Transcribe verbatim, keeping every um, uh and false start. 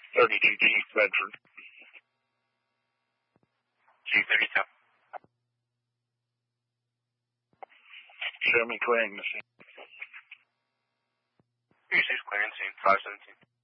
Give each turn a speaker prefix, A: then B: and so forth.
A: thirty-two G, Bedford.
B: G thirty-two.
A: Show me clearing the scene.
B: three six clearing scene, five seventeen.